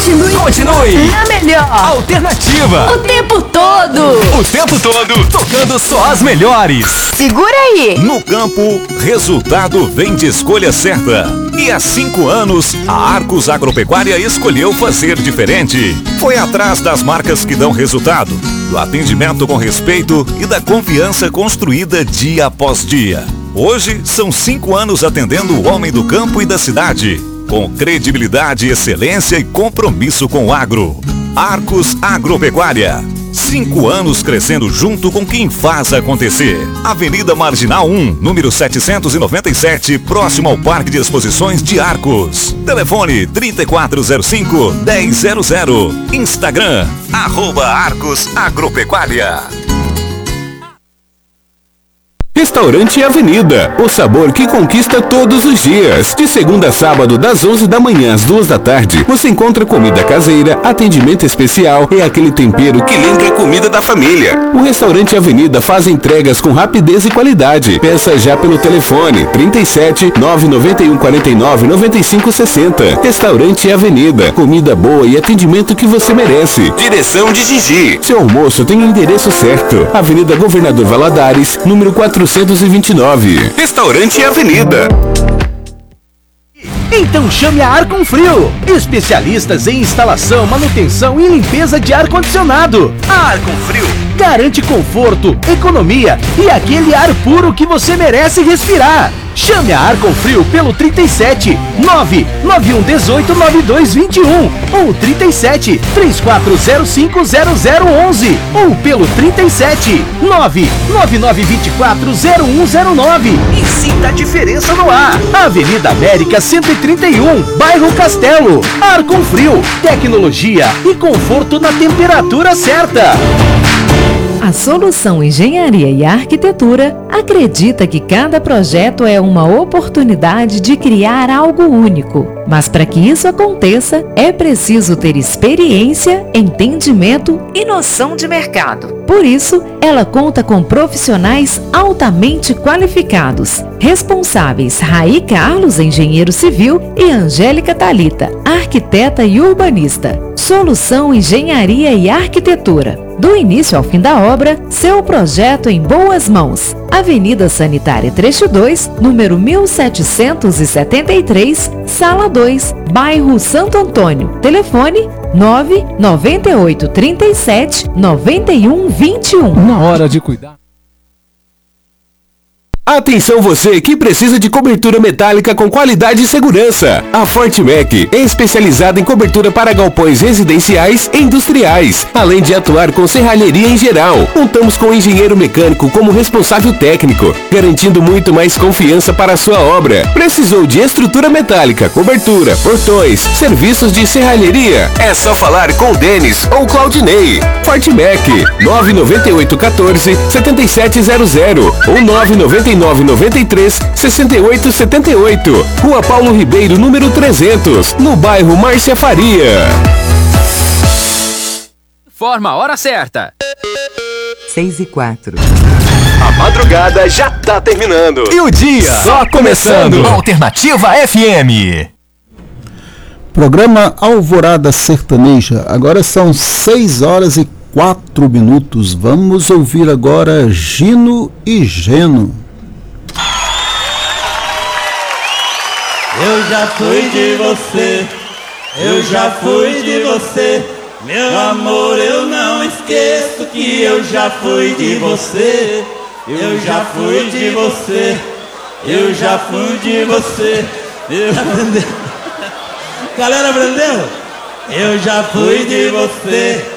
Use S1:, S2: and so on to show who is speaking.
S1: Continue.
S2: A melhor.
S1: Alternativa.
S2: O tempo todo.
S1: O tempo todo, tocando só as melhores.
S2: Segura aí.
S3: No campo, resultado vem de escolha certa. E há 5 anos, a Arcos Agropecuária escolheu fazer diferente. Foi atrás das marcas que dão resultado, do atendimento com respeito e da confiança construída dia após dia. Hoje, são 5 anos atendendo o homem do campo e da cidade, com credibilidade, excelência e compromisso com o agro. Arcos Agropecuária. 5 anos crescendo junto com quem faz acontecer. Avenida Marginal 1, número 797, próximo ao Parque de Exposições de Arcos. Telefone 3405-1000. Instagram, @Arcos Agropecuária.
S4: Restaurante Avenida, o sabor que conquista todos os dias. De segunda a sábado, das 11 da manhã às 2 da tarde, você encontra comida caseira, atendimento especial e aquele tempero que lembra a comida da família. O Restaurante Avenida faz entregas com rapidez e qualidade. Peça já pelo telefone 37 991 49 95 60. Restaurante Avenida, comida boa e atendimento que você merece. Direção de Gigi. Seu almoço tem o endereço certo. Avenida Governador Valadares, número 429. Restaurante Avenida.
S5: Então chame a Arconfrio, especialistas em instalação, manutenção e limpeza de ar-condicionado. A Arconfrio garante conforto, economia e aquele ar puro que você merece respirar. Chame a Arconfrio pelo 37 991 18 9221 ou 37 3405 0011 ou pelo 37 999 24 0109 e sinta a diferença no ar. Avenida América 131, bairro Castelo. Arconfrio, tecnologia e conforto na temperatura certa.
S6: A Solução Engenharia e Arquitetura acredita que cada projeto é uma oportunidade de criar algo único. Mas para que isso aconteça, é preciso ter experiência, entendimento e noção de mercado. Por isso, ela conta com profissionais altamente qualificados, responsáveis Raí Carlos, engenheiro civil, e Angélica Thalita, arquiteta e urbanista. Solução Engenharia e Arquitetura. Do início ao fim da obra, seu projeto em boas mãos. Avenida Sanitária Trecho 2, número 1773, Sala 2, bairro Santo Antônio. Telefone 998 37 91 21.
S7: Na hora de cuidar.
S4: Atenção você que precisa de cobertura metálica com qualidade e segurança. A Fortmec é especializada em cobertura para galpões residenciais e industriais, além de atuar com serralheria em geral. Contamos com engenheiro mecânico como responsável técnico, garantindo muito mais confiança para a sua obra. Precisou de estrutura metálica, cobertura, portões, serviços de serralheria? É só falar com o Denis ou Claudinei. Fortmec 998 14 7700 ou 999 93 6878, Rua Paulo Ribeiro, número 300, no bairro Márcia Faria.
S8: Forma a hora certa.
S9: 6h04.
S4: A madrugada já tá terminando.
S1: E o dia só começando. Alternativa FM.
S7: Programa Alvorada Sertaneja. Agora são 6h04. Vamos ouvir agora Gino e Geno.
S10: Eu já fui de você, eu já fui de você, meu amor, eu não esqueço que eu já fui de você, eu já fui de você, eu já fui de você. Galera, aprendeu? Eu já fui de você,